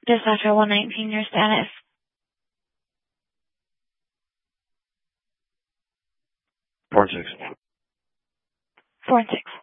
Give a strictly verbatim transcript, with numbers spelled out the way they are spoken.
Dispatcher one nineteen, your status. Four and six. Four and six.